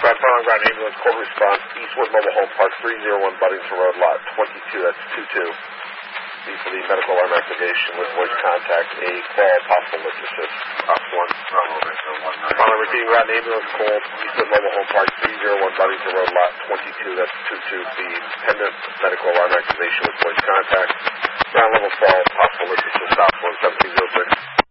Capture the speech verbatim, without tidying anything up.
Grand Farm, Ground Ambulance, Court Response, Eastwood Mobile Home Park, three oh one Buddington Road, Lot twenty-two, that's two two. B for the medical alarm activation with voice contact, a call, possible witness assist. Ops one. Final repeating, Ground Ambulance, called Eastwood Mobile Home Park, three oh one Buddington Road, Lot twenty-two, that's two two. The pendant medical alarm activation with voice contact. Ground level fall, possible witness assist. Ops one, seventeen oh six.